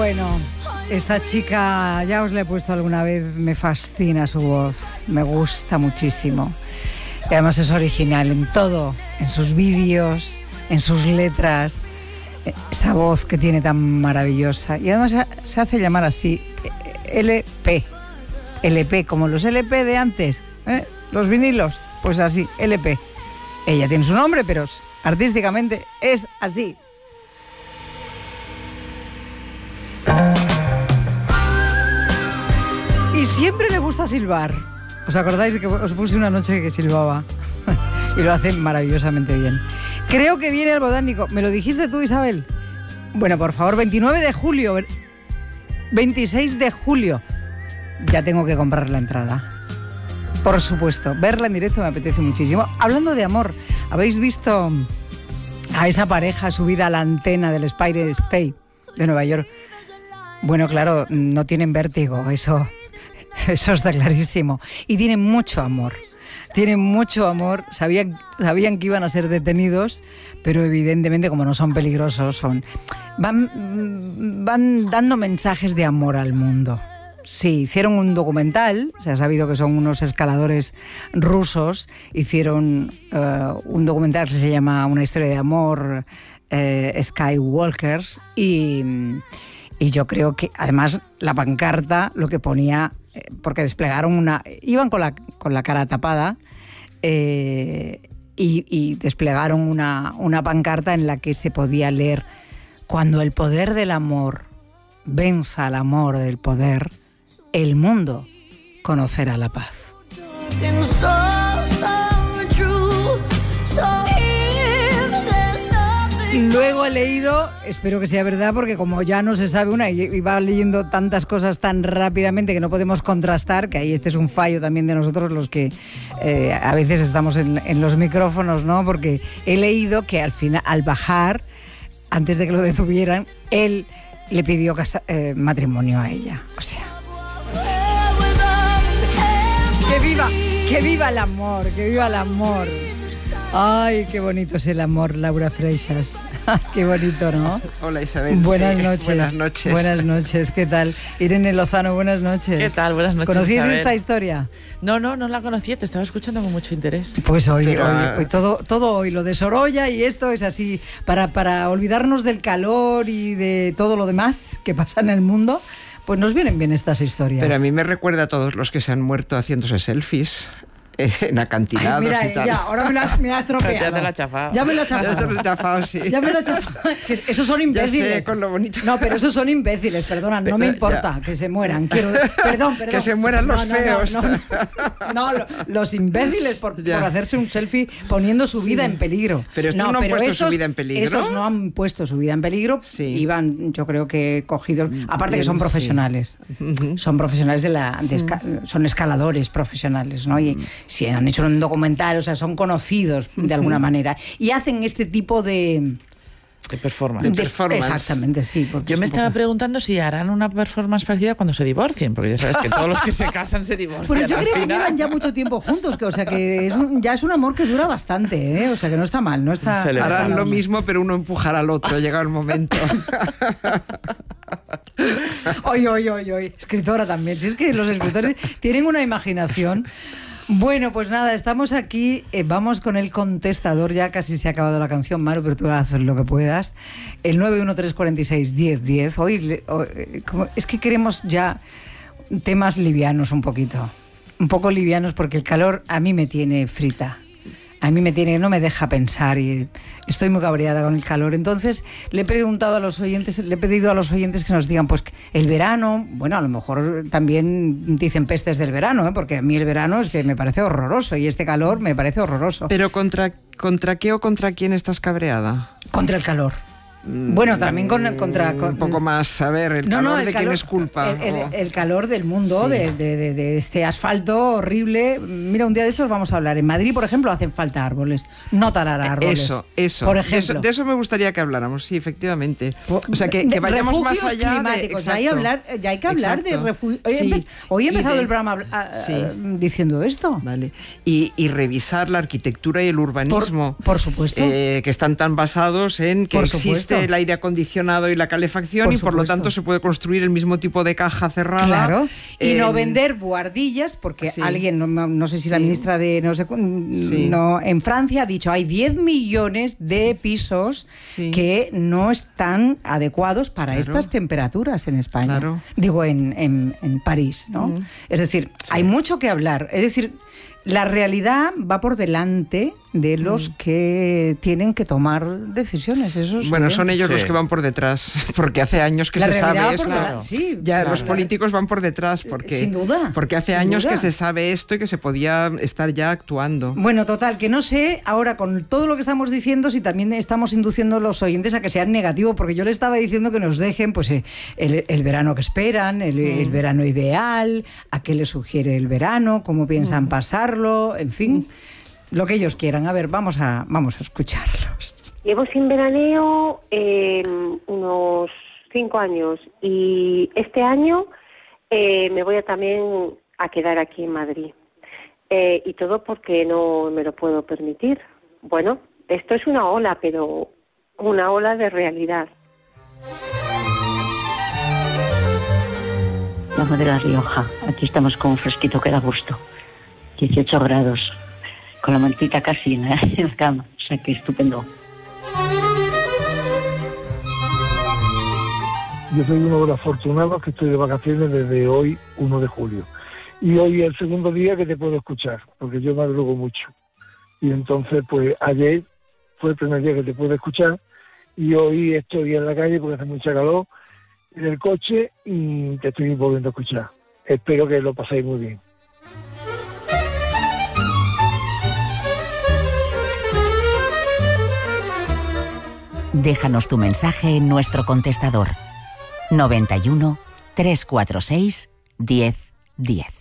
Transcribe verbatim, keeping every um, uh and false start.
Bueno, esta chica, ya os la he puesto alguna vez, me fascina su voz, me gusta muchísimo. Y además es original en todo, en sus vídeos, en sus letras, esa voz que tiene tan maravillosa. Y además se hace llamar así, L P, L P, como los L P de antes, ¿eh? Los vinilos, pues así, L P. Ella tiene su nombre, pero artísticamente es así. Y siempre le gusta silbar. ¿Os acordáis que os puse una noche que silbaba? Y lo hace maravillosamente bien. Creo que viene el Botánico. ¿Me lo dijiste tú, Isabel? Bueno, por favor, veintinueve de julio, veintiséis de julio. Ya tengo que comprar la entrada. Por supuesto, verla en directo me apetece muchísimo. Hablando de amor, ¿habéis visto a esa pareja subida a la antena del Empire State de Nueva York? Bueno, claro, no tienen vértigo, eso... Eso está clarísimo. Y tienen mucho amor. Tienen mucho amor. Sabían, sabían que iban a ser detenidos, pero evidentemente, como no son peligrosos, son van, van dando mensajes de amor al mundo. Sí, hicieron un documental. Se ha sabido que son unos escaladores rusos. Hicieron uh, un documental que se llama Una historia de amor, uh, Skywalkers. Y, y yo creo que, además, la pancarta lo que ponía... porque desplegaron una... Iban con la, con la cara tapada eh, y, y desplegaron una, una pancarta en la que se podía leer: cuando el poder del amor venza al amor del poder, el mundo conocerá la paz. Luego he leído, espero que sea verdad, porque como ya no se sabe una y va leyendo tantas cosas tan rápidamente que no podemos contrastar, que ahí este es un fallo también de nosotros los que eh, a veces estamos en, en los micrófonos, ¿no? Porque he leído que al final, al bajar, antes de que lo detuvieran, él le pidió casa, eh, matrimonio a ella. O sea, que viva, que viva el amor, que viva el amor. Ay, qué bonito es el amor, Laura Freixas. Qué bonito, ¿no? Hola, Isabel. Buenas sí, noches. Buenas noches. Buenas noches, ¿qué tal? Irene Lozano, buenas noches. ¿Qué tal? Buenas noches, ¿Conocías Isabel? esta historia? No, no, no la conocía, te estaba escuchando con mucho interés. Pues hoy, Pero... hoy, hoy todo, todo hoy, lo de Sorolla y esto es así, para, para olvidarnos del calor y de todo lo demás que pasa en el mundo, pues nos vienen bien estas historias. Pero a mí me recuerda a todos los que se han muerto haciéndose selfies en acantilados. Ay, mira, y tal. ya, ahora me la, me la has tropeado. Ya te la has chafado. Ya me la has Ya chafado. te lo he chafado, sí. Ya me lo he chafado. Que esos son imbéciles. Ya sé, con lo bonito. No, pero esos son imbéciles, perdona, no me importa ya. que se mueran. Quiero, perdón, perdón. Que se mueran los no, no, feos. No, no, no, no, lo- los imbéciles por, por hacerse un selfie poniendo su vida Sí. en peligro. Pero estos no han puesto su vida en peligro. Estos no han puesto su vida en peligro. Sí. Iban, yo creo que cogidos. Aparte Bien, que son profesionales. Uh-huh. Son profesionales de la. de esca- son escaladores profesionales, ¿no? Y si han hecho un documental, o sea, son conocidos de alguna manera. Y hacen este tipo de. De performance. De de- performance. Exactamente, sí. porque Yo es me un estaba poco- preguntando si harán una performance parecida cuando se divorcien, porque ya sabes que todos los que se casan se divorcian. Pero yo al creo que final. llevan ya mucho tiempo juntos, que, o sea que es un- ya es un amor que dura bastante, ¿eh? O sea que no está mal, no está. Celebrar. no está Harán lo mal. mismo, pero uno empujará al otro, llega el momento. Oye, oye, oye, oye. Escritora también. Si es que los escritores tienen una imaginación. Bueno, pues nada, estamos aquí, eh, vamos con el contestador, ya casi se ha acabado la canción, Maru, pero tú haz lo que puedas. El nueve uno tres cuatro seis uno cero uno cero. Hoy, le- hoy, eh, como- es que queremos ya temas livianos un poquito, un poco livianos, porque el calor a mí me tiene frita. A mí me tiene, no me deja pensar y estoy muy cabreada con el calor. Entonces le he preguntado a los oyentes, le he pedido a los oyentes que nos digan, pues el verano, bueno, a lo mejor también dicen pestes del verano, ¿eh? Porque a mí el verano es que me parece horroroso y este calor me parece horroroso. Pero ¿contra, contra qué o contra quién estás cabreada? Contra el calor. Bueno, también con, contra... Con, Un poco más, a ver, el No, calor no, el de quién calor- es culpa. El, el- o- el calor del mundo, Sí. de, de- de- de este asfalto horrible. Mira, un día de estos vamos a hablar. En Madrid, por ejemplo, hacen falta árboles. No talar árboles. Eso, eso. Por De ejemplo. eso. De eso me gustaría que habláramos, sí, efectivamente. Po- O sea, que, de- que vayamos más refugios allá climáticos. de... Ya hay, exacto. hablar, ya hay que hablar de Exacto. refugios. Hoy, he Sí. empe- hoy he Y empezado de- el programa a- a- Sí. diciendo esto. Vale. Y, y revisar la arquitectura y el urbanismo. Por- por supuesto. eh, que están tan basados en que Por existe permite el aire acondicionado y la calefacción, Por y por lo supuesto. tanto se puede construir el mismo tipo de caja cerrada. Claro, y en- no vender buhardillas, porque Sí. alguien, no, no sé si la Sí. ministra de no sé cu- Sí. no, en Francia ha dicho hay diez millones de pisos Sí. que no están adecuados para Claro. estas temperaturas en España. Claro. Digo, en, en, en París, ¿no? Mm. Es decir, hay mucho que hablar. Es decir, la realidad va por delante de los que tienen que tomar decisiones. Eso es Bueno, son evidente. ellos Sí. los que van por detrás, porque hace años que La se realidad sabe va esto. por delante, sí, Ya claro. los políticos van por detrás, porque, Sin duda, porque hace sin años duda. que se sabe esto y que se podía estar ya actuando. Bueno, total, que no sé ahora con todo lo que estamos diciendo si también estamos induciendo a los oyentes a que sean negativos, porque yo le estaba diciendo que nos dejen pues eh, el, el verano que esperan, el, el verano ideal, a qué les sugiere el verano, cómo piensan pasarlo, en fin, lo que ellos quieran. A ver, vamos a, vamos a escucharlos. Llevo sin veraneo eh, unos cinco años y este año eh, me voy a también a quedar aquí en Madrid. Eh, y todo porque no me lo puedo permitir. Bueno, esto es una ola, pero una ola de realidad. Llamo de La Rioja. Aquí estamos con un fresquito que da gusto. dieciocho grados. Con la mantita casi en la, en la cama. O sea que estupendo. Yo soy uno de los afortunados que estoy de vacaciones desde hoy, uno de julio. Y hoy es el segundo día que te puedo escuchar, porque yo madrugo mucho. Y entonces, pues ayer fue el primer día que te puedo escuchar, y hoy estoy en la calle porque hace mucha calor, en el coche, y te estoy volviendo a escuchar. Espero que lo paséis muy bien. Déjanos tu mensaje en nuestro contestador noventa y uno, trescientos cuarenta y seis, diez, diez.